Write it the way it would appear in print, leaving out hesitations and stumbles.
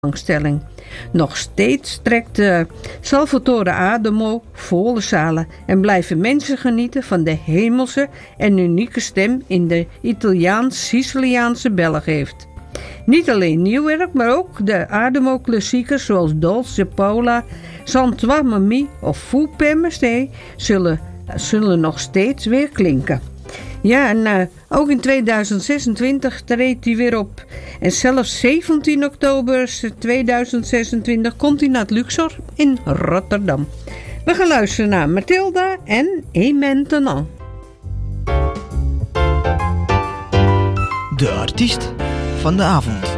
belangstelling. Nog steeds trekt Salvatore Adamo volle zalen en blijven mensen genieten van de hemelse en unieke stem in de Italiaans-Siciliaanse Belg heeft. Niet alleen nieuw werk, maar ook de Adamo-klassiekers zoals Dolce Paola, Sans toi mamie of Fou per me zullen nog steeds weer klinken. Ja, en ook in 2026 treedt hij weer op. En zelfs 17 oktober 2026 komt hij naar het Luxor in Rotterdam. We gaan luisteren naar Mathilda en Et maintenant. De artiest van de avond.